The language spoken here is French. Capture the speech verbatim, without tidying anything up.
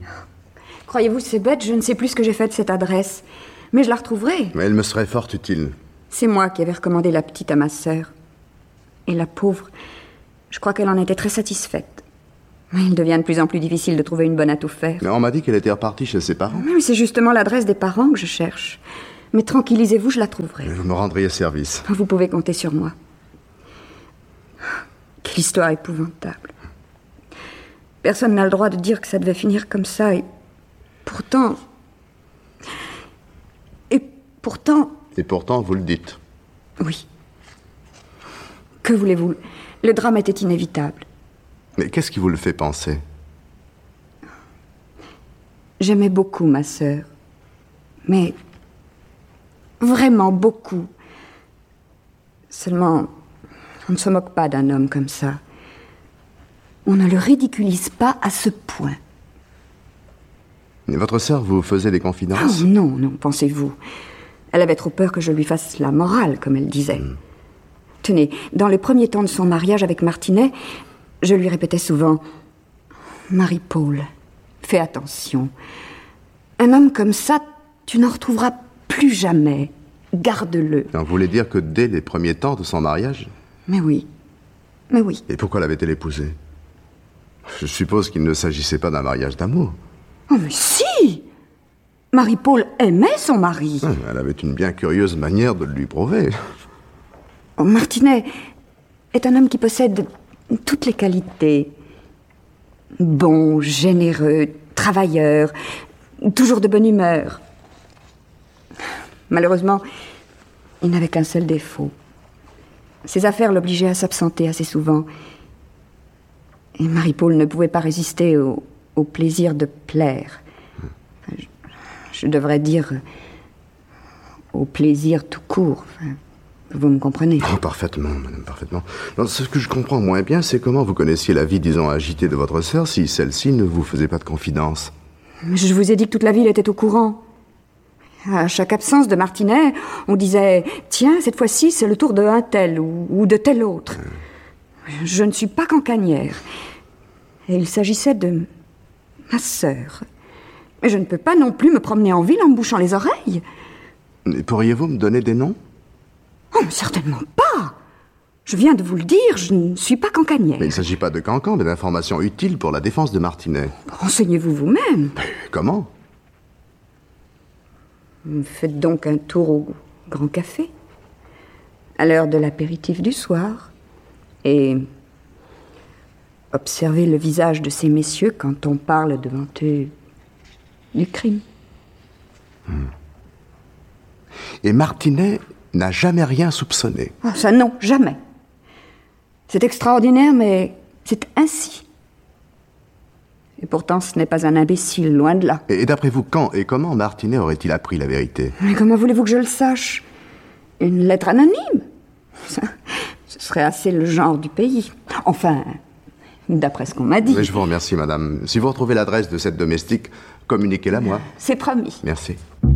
Croyez-vous, c'est bête, je ne sais plus ce que j'ai fait de cette adresse. Mais je la retrouverai. Mais elle me serait fort utile. C'est moi qui avais recommandé la petite à ma sœur. Et la pauvre, je crois qu'elle en était très satisfaite. Mais il devient de plus en plus difficile de trouver une bonne à tout faire. Mais on m'a dit qu'elle était repartie chez ses parents. Mais c'est justement l'adresse des parents que je cherche. Mais tranquillisez-vous, je la trouverai. Mais vous me rendriez service. Vous pouvez compter sur moi. Quelle histoire épouvantable. Personne n'a le droit de dire que ça devait finir comme ça, et pourtant... Et pourtant... Et pourtant, vous le dites. Oui. Que voulez-vous? Le drame était inévitable. Mais qu'est-ce qui vous le fait penser? J'aimais beaucoup ma sœur. Mais... vraiment beaucoup. Seulement, on ne se moque pas d'un homme comme ça. On ne le ridiculise pas à ce point. Et votre sœur vous faisait des confidences? Oh, non, non, pensez-vous. Elle avait trop peur que je lui fasse la morale, comme elle disait. Mm. Tenez, dans les premiers temps de son mariage avec Martinet, je lui répétais souvent « Marie-Paul, fais attention. Un homme comme ça, tu n'en retrouveras plus jamais. Garde-le. » Vous voulez dire que dès les premiers temps de son mariage? Mais oui. Mais oui. Et pourquoi l'avait-elle épousé? Je suppose qu'il ne s'agissait pas d'un mariage d'amour. Oh, mais si! Marie-Paul aimait son mari. Elle avait une bien curieuse manière de le lui prouver. Oh, Martinet est un homme qui possède toutes les qualités. Bon, généreux, travailleur, toujours de bonne humeur. Malheureusement, il n'avait qu'un seul défaut. Ses affaires l'obligeaient à s'absenter assez souvent. Et Marie-Paul ne pouvait pas résister au, au plaisir de plaire. Je, je devrais dire au plaisir tout court. Enfin, vous me comprenez? Oh, parfaitement, madame, parfaitement. Non, ce que je comprends moins bien, c'est comment vous connaissiez la vie, disons, agitée de votre sœur si celle-ci ne vous faisait pas de confidence. Je vous ai dit que toute la ville était au courant. À chaque absence de Martinet, on disait « Tiens, cette fois-ci, c'est le tour de un tel ou, ou de tel autre. Euh... » Je ne suis pas cancanière. Et il s'agissait de ma sœur. Mais je ne peux pas non plus me promener en ville en me bouchant les oreilles. Et pourriez-vous me donner des noms? Oh, mais certainement pas. Je viens de vous le dire, je ne suis pas cancanière. Mais il ne s'agit pas de cancan, mais d'informations utiles pour la défense de Martinet. Renseignez-vous vous-même. Mais comment? Faites donc un tour au Grand Café, à l'heure de l'apéritif du soir, et observez le visage de ces messieurs quand on parle devant eux du crime. Hmm. Et Martinet n'a jamais rien soupçonné? Oh, ça non, jamais. C'est extraordinaire, mais c'est ainsi. Et pourtant, ce n'est pas un imbécile, loin de là. Et d'après vous, quand et comment Martinet aurait-il appris la vérité? Mais comment voulez-vous que je le sache? Une lettre anonyme? Ça, ce serait assez le genre du pays. Enfin, d'après ce qu'on m'a dit. Mais je vous remercie, madame. Si vous retrouvez l'adresse de cette domestique, communiquez-la moi. C'est promis. Merci.